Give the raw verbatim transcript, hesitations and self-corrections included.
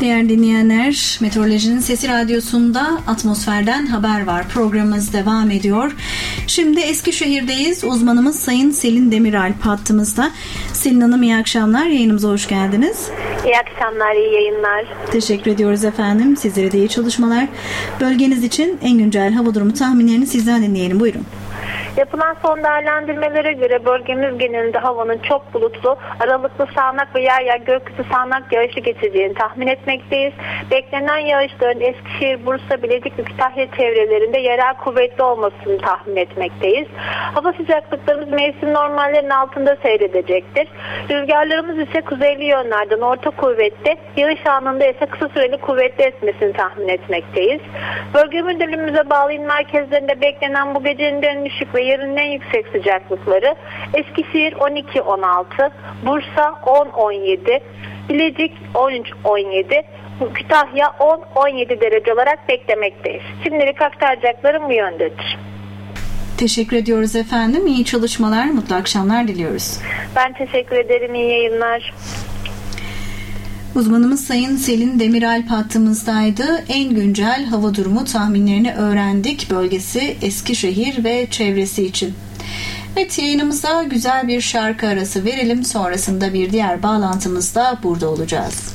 Değerli dinleyenler, Meteorolojinin Sesi Radyosu'nda Atmosferden Haber Var programımız devam ediyor. Şimdi Eskişehir'deyiz. Uzmanımız Sayın Selin Demiralp hattımızda. Selin Hanım, iyi akşamlar. Yayınımıza hoş geldiniz. İyi akşamlar, iyi yayınlar. Teşekkür ediyoruz efendim. Sizlere de iyi çalışmalar. Bölgeniz için en güncel hava durumu tahminlerini sizden dinleyelim. Buyurun. Yapılan son değerlendirmelere göre bölgemiz genelinde havanın çok bulutlu, aralıklı sağanak ve yer yer gökyüzü sağanak yağışlı geçeceğini tahmin etmekteyiz. Beklenen yağışların Eskişehir, Bursa, Bilecik ve Kütahya çevrelerinde yerel kuvvetli olmasını tahmin etmekteyiz. Hava sıcaklıklarımız mevsim normallerinin altında seyredecektir. Rüzgarlarımız ise kuzeyli yönlerden orta kuvvetli, yağış anında ise kısa süreli kuvvetli esmesini tahmin etmekteyiz. Bölge müdürlüğümüze bağlı il merkezlerinde beklenen bu gecenin en düşük ve yarının en yüksek sıcaklıkları Eskişehir on iki on altı, Bursa on on yedi, Bilecik on üç on yedi, Kütahya on on yedi derece olarak beklemekteyiz. Şimdilik aktaracaklarım bu yöndedir. Teşekkür ediyoruz efendim. İyi çalışmalar, mutlu akşamlar diliyoruz. Ben teşekkür ederim. İyi yayınlar. Uzmanımız Sayın Selin Demiralp hattımızdaydı. En güncel hava durumu tahminlerini öğrendik. Bölgesi Eskişehir ve çevresi için. Evet, yayınımıza güzel bir şarkı arası verelim. Sonrasında bir diğer bağlantımızda burada olacağız.